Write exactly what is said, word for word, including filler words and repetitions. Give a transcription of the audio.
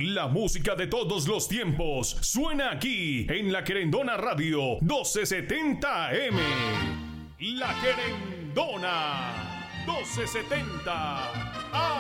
La música de todos los tiempos suena aquí en La Querendona Radio doce setenta A M. La Querendona doce setenta A M.